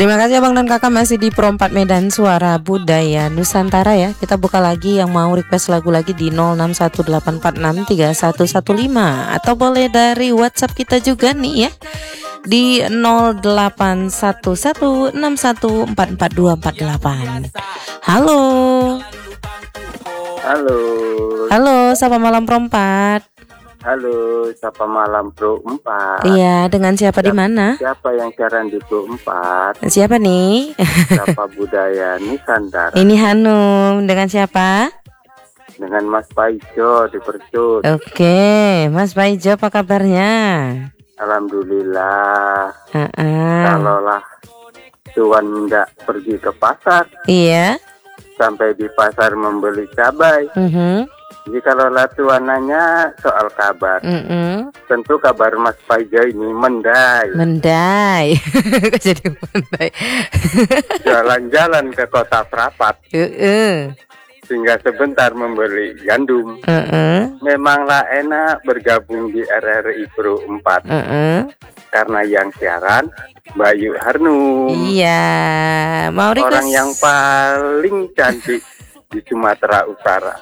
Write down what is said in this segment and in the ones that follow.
Terima kasih Abang dan Kakak masih di Pro 4 Medan Suara Budaya Nusantara ya. Kita buka lagi yang mau request lagu lagi di 0618463115 atau boleh dari WhatsApp kita juga nih ya di 081161444248. Halo. Halo. Halo, sapa malam Pro 4. Halo, sapa malam Pro 4. Iya, dengan siapa di mana? Siapa yang siaran di Pro 4? Siapa nih? Sapa Budaya Nusantara. Ini Hanum, dengan siapa? Dengan Mas Paijo di Percut. Oke, Mas Paijo apa kabarnya? Alhamdulillah. Kalaulah Tuan nggak pergi ke pasar, Iya. sampai di pasar membeli cabai. Jadi kalau Tuan nanya soal kabar, tentu kabar Mas Paijo ini mendai. Mendai. Kok jadi mendai? Jalan-jalan ke kota Prapat. Sehingga sebentar membeli gandum. Memanglah enak bergabung di RRI Pro 4. Karena yang siaran Bayu Harnum. Iya, mau request orang yang paling cantik di Sumatera Utara.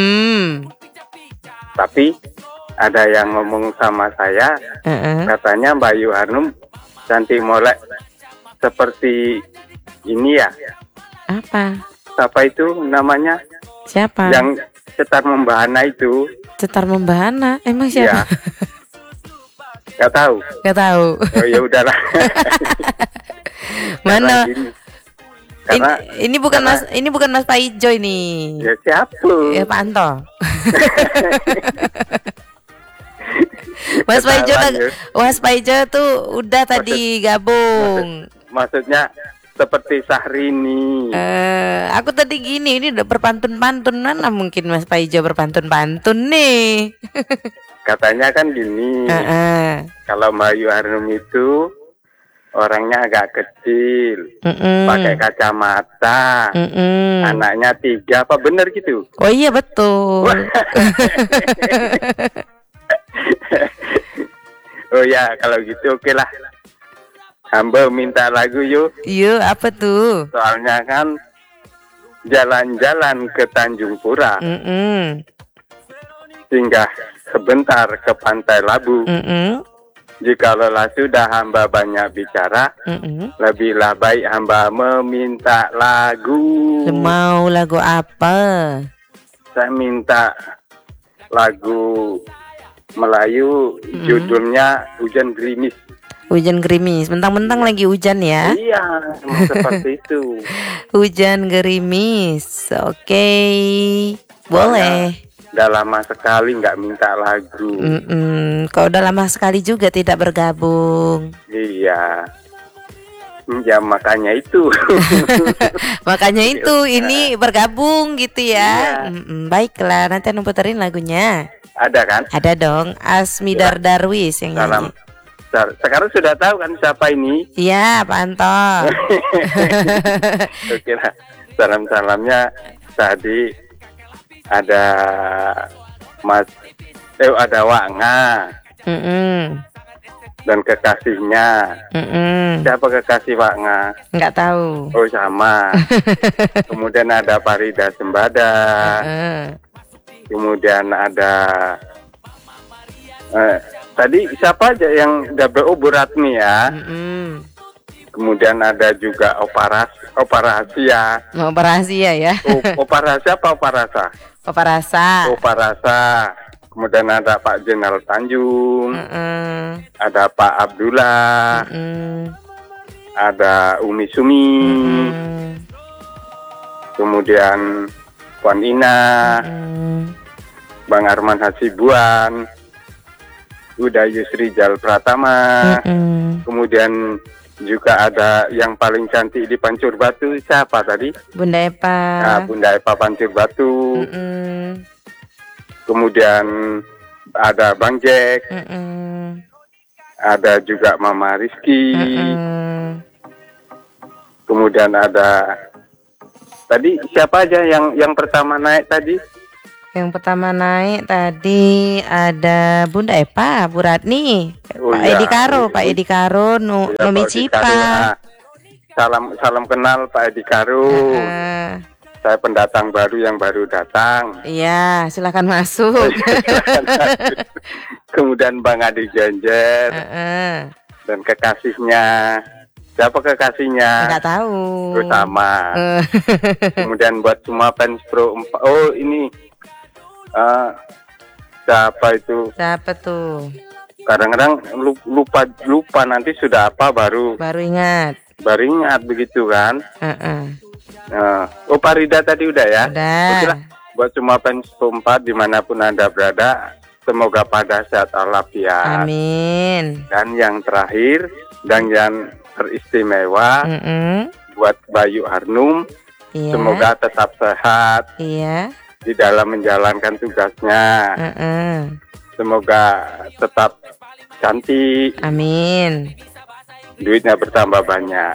Tapi ada yang ngomong sama saya, katanya Bayu Harnum cantik molek seperti ini ya. Apa? Siapa itu namanya? Siapa? Yang Cetar Membahana itu. Cetar Membahana, emang siapa? Ya. Gak tahu. Gak tahu. Oh ya udahlah. Mana? Karena, ini bukan Mas, ini bukan Mas Paijo ini. Ya siapa? Ya Pak Anto. Mas Paijo tuh udah tadi gabung. Maksudnya seperti Syahrini. Aku tadi gini, ini udah berpantun-pantun, mana mungkin Mas Paijo berpantun-pantun nih. Katanya kan gini, kalau Bayu Harnum itu orangnya agak kecil, pakai kacamata, anaknya 3, apa bener gitu? Oh iya betul. Oh ya kalau gitu oke lah. Hamba minta lagu yuk. Yuk, apa tuh? Soalnya kan jalan-jalan ke Tanjung Pura, singgah sebentar ke Pantai Labu. Jika lelah sudah hamba banyak bicara, lebihlah baik hamba meminta lagu. Mau lagu apa? Saya minta lagu Melayu, judulnya Hujan Gerimis. Hujan gerimis, mentang-mentang lagi hujan ya? Iya, seperti itu. Hujan gerimis, oke, boleh. Udah lama sekali nggak minta lagu. Kau udah lama sekali juga tidak bergabung. Iya. Ya makanya itu. Makanya itu ini bergabung gitu ya. Iya. Baiklah, nanti aku puterin lagunya. Ada kan? Ada dong, Asmidar Darwis yang nyanyi. Sekarang sudah tahu kan siapa ini? Iya, Pak Anto. Oke lah. Salam-salamnya tadi ada ada Wanga dan kekasihnya. Siapa kekasih Wanga? Nggak tahu. Oh sama. Kemudian ada Farida Sembada. Kemudian ada tadi siapa aja yang double Bu Ratmi ya. Kemudian ada juga Oparasi ya. Operasi ya. Oparasi apa Oparasa? Oparasa. Kemudian ada Pak Jenderal Tanjung. Ada Pak Abdullah. Ada Umi Sumi. Kemudian Puan Ina. Bang Arman Hasibuan. Uda Yusri Jal Pratama. Kemudian juga ada yang paling cantik di Pancur Batu, siapa tadi? Bunda Epa. Nah, Bunda Epa Pancur Batu. Kemudian ada Bang Jack. Ada juga Mama Rizky. Kemudian ada tadi siapa aja yang pertama naik tadi? Yang pertama naik tadi ada Bunda Epa, Bu Ratni, Pak Edi Karo, Nomi Cipa. salam kenal Pak Edi Karung. Saya pendatang baru yang baru datang. Iya, silakan masuk. Kemudian Bang Adi Genjer dan kekasihnya. Siapa kekasihnya? Nggak tahu. Bersama. Kemudian buat semua fans Pro 4. Oh ini siapa itu? Siapa tuh? Kadang-kadang lupa nanti sudah apa baru ingat begitu kan. Oh Pak Rida tadi udah ya. Udah. Buat semua fans 4 dimanapun Anda berada, semoga pada sehat walafiat. Amin. Dan yang terakhir dan yang teristimewa buat Bayu Harnum, semoga tetap sehat di dalam menjalankan tugasnya. Semoga tetap cantik. Amin. Duitnya bertambah banyak.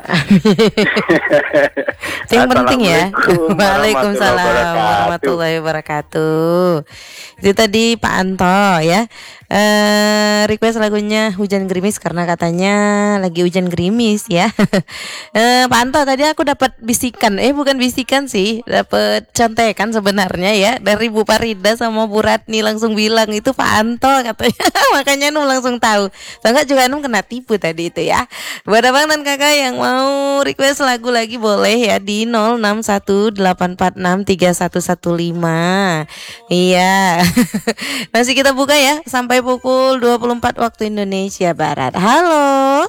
Yang penting ya. Waalaikumsalam warahmatullahi wabarakatuh. Itu tadi Pak Anto ya. Request lagunya Hujan Gerimis karena katanya lagi hujan gerimis ya. Pak Anto tadi aku dapat bisikan, bukan bisikan sih, dapat contekan sebenarnya ya dari Bu Parida sama Bu Ratni langsung bilang itu Pak Anto katanya. Makanya Num langsung tahu. Soalnya juga Num kena tipu tadi itu ya. Buat abang dan kakak yang mau request lagu lagi boleh ya di 0618463115. Iya. Masih kita buka ya sampai pukul 24 waktu Indonesia Barat. Halo.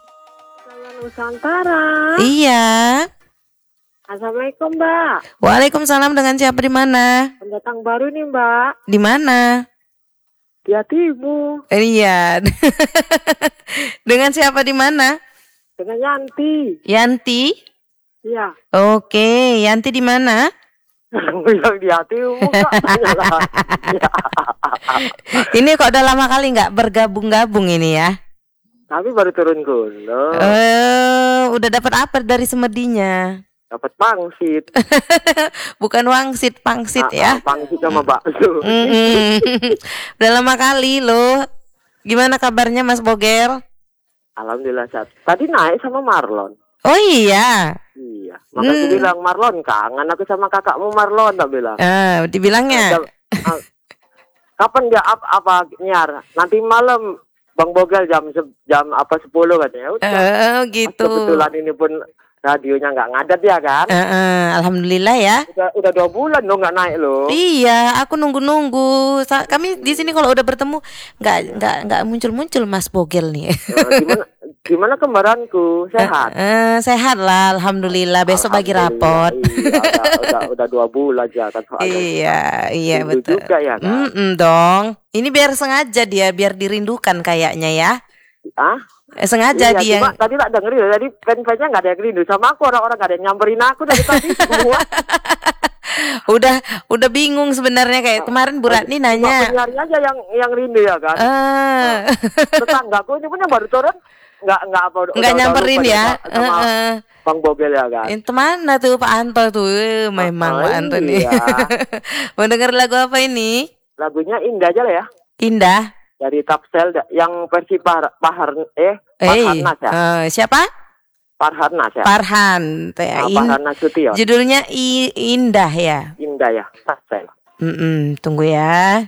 Nusantara. Iya. Assalamualaikum, Mbak. Waalaikumsalam, dengan siapa di mana? Pendatang baru nih, Mbak. Di mana? Di hatimu. Iya. Dengan siapa di mana? Dengan Yanti. Yanti? Iya. Oke, Yanti di mana? Bilang di hatimu Kak. Ya. Ini kok udah lama kali nggak bergabung-gabung ini ya? Tapi baru turun gunung. Udah dapat apa dari semedinya? Dapat pangsit. Bukan wangsit, pangsit ya? Pangsit sama bakso. Udah lama kali loh. Gimana kabarnya Mas Boger? Alhamdulillah sehat. Tadi naik sama Marlon. Oh iya. Iya. Makanya bilang Marlon kangen aku sama kakakmu Marlon, tak bilang. Dibilangnya. Kapan dia apa nyar? Nanti malam Bang Bogel jam 10 katanya. Udah. Gitu. Kebetulan ini pun radionya nggak ngadat ya kan? Alhamdulillah ya. Udah 2 bulan dong nggak naik loh. Iya, aku nunggu. Kami di sini kalau udah bertemu nggak muncul Mas Bogel nih. Gimana kembaranku? Sehat? Sehat lah, alhamdulillah. Besok bagi rapot. Iya, udah 2 bulan aja kan soalnya. Iya betul. Juga ya kan? Dong. Ini biar sengaja dia, biar dirindukan kayaknya ya. Sengaja dia. Tadi tak dengerin, tadi fans-fansnya nggak ada yang rindu sama aku, orang-orang nggak ada yang nyamperin aku dari tadi semua. udah bingung sebenarnya kayak kemarin Bu Ratni nanya. Penyiarnya aja yang rindu ya kan. Tetanggaku ini pun yang baru turun nggak nyamperin ya. Sama Bang Bogel ya kan. Itu mana tuh Pak Anto tuh? Memang Pak Anto nih. Mau denger lagu apa ini? Lagunya Indah aja lah ya. Indah. Dari Tapsel yang versi Farhanas ya. Siapa? Farhanas ya. Farhan. Farhanas Sution. Judulnya Indah ya. Indah ya. Tapsel. Tunggu ya.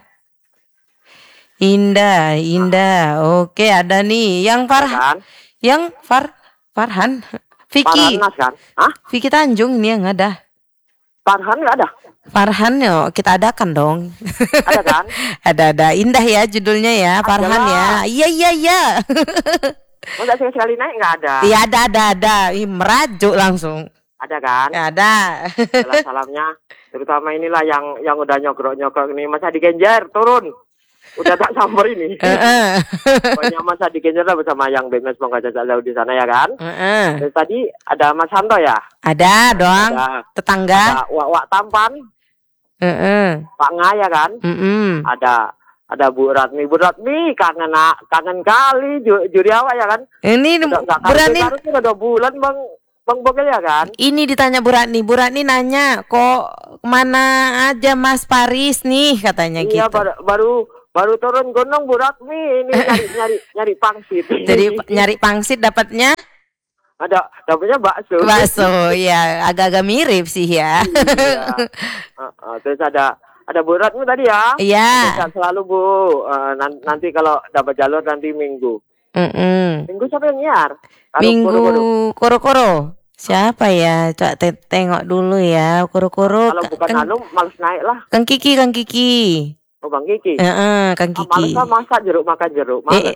Indah. Oke, ada nih yang Farhan. Yang Farhan. Vicky. Farhanas kan? Vicky Tanjung ini yang ada. Farhan nggak ada. Farhan yo, kita adakan dong. Ada kan? ada. Indah ya judulnya ya, Farhan ya. Iya. Masa sekali naik nggak ada? Iya ada. Merajuk langsung. Ada kan? Ya, ada. Salamnya, terutama inilah yang udah nyogrok ini Mas Adi Genjer turun. Udah tak samper ini. Pokoknya Mas Adi Genjer lah bersama yang BMS Pengkaca Jauh di sana ya kan. Terus tadi ada Mas Santo ya. Ada dong. Tetangga. Ada Wak Tampan. Pak Ngaya kan. Ada Bu Ratmi. Kangen kali juri awak ya kan. Ini Bu Ratmi udah 2 bulan Bang Bogel ya kan. Ini ditanya Bu Ratni nanya kok kemana aja Mas Paris nih katanya gitu. Iya baru turun gunung Bu Ratmi ini nyari pangsit. Jadi nyari pangsit dapatnya dapatnya bakso. Bakso, ya agak-agak mirip sih ya. Iya. Terus ada beratmu tadi ya. Iya. Sehat selalu Bu. Nanti kalau dapat jalur nanti Minggu. Minggu siapa yang nyiar? Minggu Koro-Koro. Siapa ya? Coba tengok dulu ya. Koro-Koro. Kalau bukan Hanum males naik lah. Kang Kiki. Oh, Bang Kiki. Kang Kiki. Males masak jeruk, makan jeruk. Males.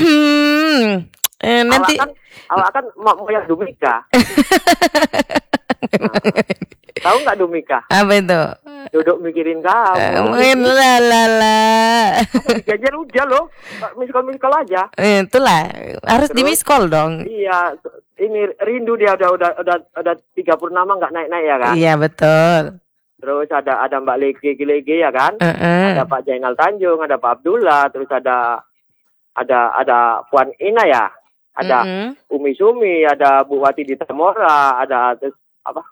Nanti awak kan mau yang Dumika. Tahu nggak Dumika? Apa itu? Duduk mikirin kamu. Digajar udah loh. Miss call aja. Itulah harus di miss call dong. Iya, ini rindu dia udah 3 purnama nggak naik ya kan? Iya betul. Terus ada Mbak Lege ya kan? Ada Pak Jainal Tanjung, ada Pak Abdullah, terus ada Puan Ina ya, ada Umi Sumi, ada Bu Wati di Tamora, ada apa?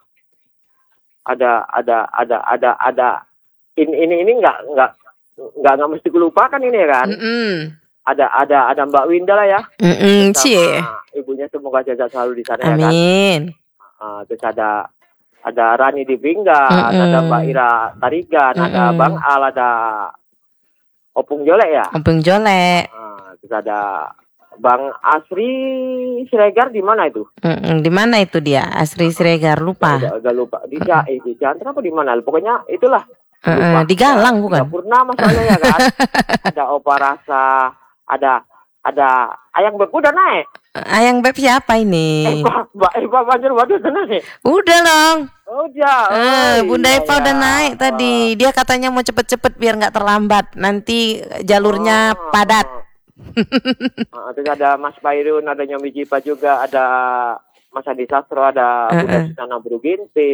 Ada ini nggak mesti kulupakan ini ya kan? Ada Mbak Winda lah ya. Sama ibunya semoga sehat selalu di sana. Amin. Ya kan? Terus ada Rani di Pinggan, ada Mbak Ira Tarigan, ada Bang Al, ada Opung Jolek ya. Terus ada Bang Asri Siregar di mana itu? Di mana itu dia? Asri Siregar lupa. Udah lupa. Di Jantan apa di mana? Pokoknya itulah. Di Galang bukan? Purnama soalnya ya kan. Ada Opa Rasa, ada Ayang Beb udah naik. Ayang Beb siapa ini? Eva Banjar udah naik. Udah dong. Udah. Bunda Eva udah naik tadi. Dia katanya mau cepet-cepet biar nggak terlambat. Nanti jalurnya padat. Terus ada Mas Pairun, ada Nyomi Jipa juga, ada Mas Adi Sastro, ada Bunda Susana Bruginti,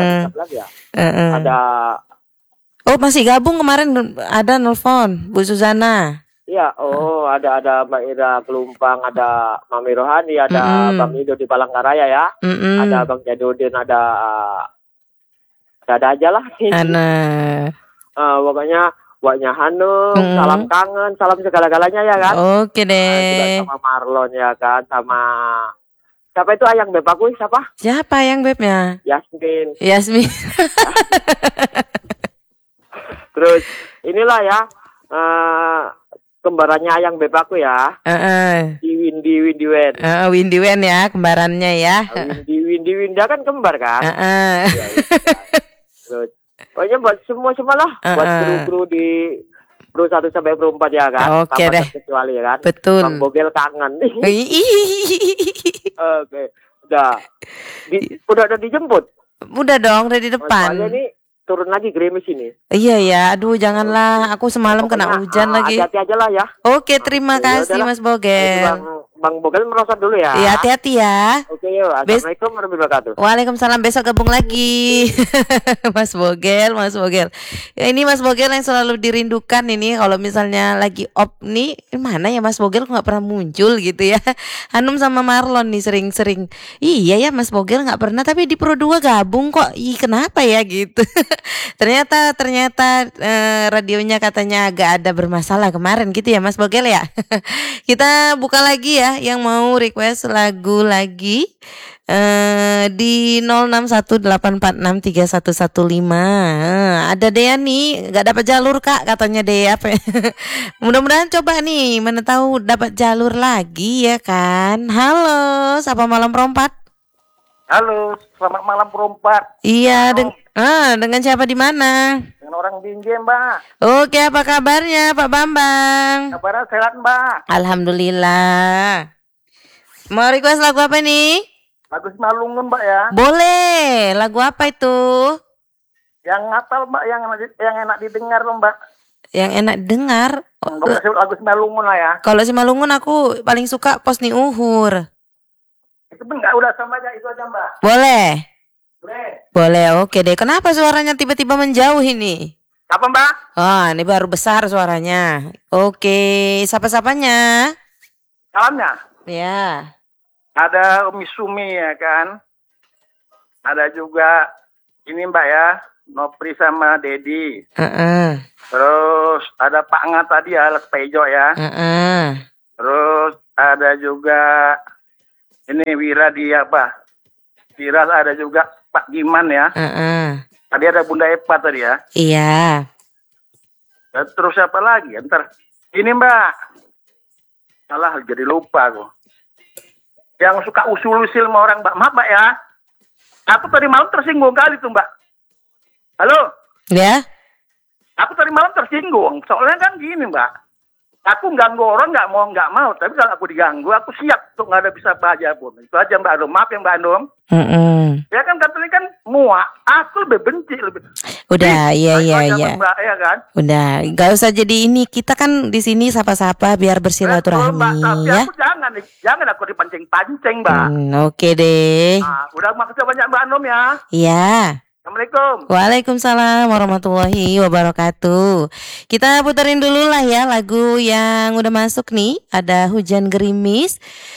ada masih gabung kemarin, ada nelfon Bu Susana. Iya, ada Mbak Ira Kelumpang, ada Mami Rohani, ada Bang Ido di Palangkaraya ya, ada Bang Jadudin, ada aja lah. Pokoknya buatnya Hanum, salam kangen, salam segala-galanya ya kan. Oke deh. Juga sama Marlon ya kan, sama siapa itu Ayang Beb aku siapa? Siapa Ayang Bebnya? Yasmin. Terus inilah ya kembarannya Ayang Beb aku ya. Windy Wen ya kembarannya ya. Windy kan kembar kan. Terus pokoknya buat semua lah, buat kru di Pro 1 sampai Pro 4 ya kan. Oke deh. Kecuali ya kan. Betul. Bang Bogel kangen. Oke. Udah dijemput. Udah dong, udah di depan. Soalnya ini turun lagi gerimis ini. Iya ya, aduh janganlah. Aku semalam kena hujan lagi. Hati-hati aja lah ya. Oke, terima kasih Mas Bogel. Bang Bogel merosot dulu ya. Iya, hati-hati ya. Oke, yuk. Assalamualaikum warahmatullahi wabarakatuh. Waalaikumsalam, besok gabung lagi. Mas Bogel. Ya, ini Mas Bogel yang selalu dirindukan ini kalau misalnya lagi op nih, mana ya Mas Bogel nggak pernah muncul gitu ya. Hanum sama Marlon nih sering-sering. Iya ya Mas Bogel nggak pernah, tapi di Pro 2 gabung kok. Kenapa ya gitu. Ternyata radionya katanya agak ada bermasalah kemarin gitu ya Mas Bogel ya. Kita buka lagi ya yang mau request lagu lagi di 0618463115. Ada Dea nih nggak dapat jalur Kak katanya Dea. Mudah-mudahan coba nih mana tahu dapat jalur lagi ya kan. Halo, Sapa Malam Perompat. Halo, selamat malam Perompat. Iya, dengan siapa di mana? Dengan orang Binjai, Mbak. Oke, apa kabarnya Pak Bambang? Kabarnya sehat, Mbak. Alhamdulillah. Mau request lagu apa nih? Lagu Simalungun, Mbak ya. Boleh. Lagu apa itu? Yang hafal, Mbak, yang enak didengar loh, Mbak. Yang enak dengar. Lagu Simalungun lah ya. Kalau Simalungun aku paling suka Pos Ni Uhur. Itu pun enggak udah sama aja itu aja, Mbak. Boleh. Boleh, oke deh. Kenapa suaranya tiba-tiba menjauh ini? Apa, Mbak? Ini baru besar suaranya. Oke, siapa-siapanya? Salamnya. Ya. Ada Umi Sumi ya kan. Ada juga ini Mbak ya, Nopri sama Dedi. Terus ada Pak Nga tadi ya, Lek Pejo ya. Terus ada juga Ini Wira di apa? Wira ada juga Pak Giman ya. Tadi ada Bunda Epa tadi ya. Iya. Dan terus siapa lagi? Ntar ini Mbak. Salah jadi lupa aku. Yang suka usul-usul sama orang Mbak. Maaf Mbak ya. Aku tadi malam tersinggung kali tuh Mbak. Halo? Ya. Aku tadi malam tersinggung. Soalnya kan gini Mbak. Aku ganggu orang nggak mau. Tapi kalau aku diganggu, aku siap untuk nggak ada bisa bahagia pun. Itu aja Mbak Anum. Maaf ya Mbak Anum. Ya kan katanya kan muak. Aku lebih benci lebih. Udah, iya. Mbak, ya kan? Udah, nggak usah jadi ini. Kita kan di sini sapa-sapa biar bersilaturahmi Mbak, ya. Aku jangan aku dipancing-pancing Mbak. Oke deh. Nah, udah makasih banyak Mbak Anum ya. Iya. Assalamualaikum. Waalaikumsalam warahmatullahi wabarakatuh. Kita puterin dulu lah ya lagu yang udah masuk nih. Ada Hujan Gerimis.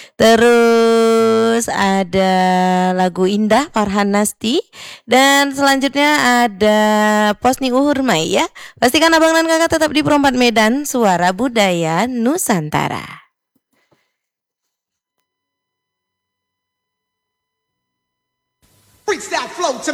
Terus ada lagu Indah Farhan Nasti. Dan selanjutnya ada Posni Uhurmai ya. Pastikan abang dan kakak tetap di Perempat Medan, Suara Budaya Nusantara. Freestyle flow to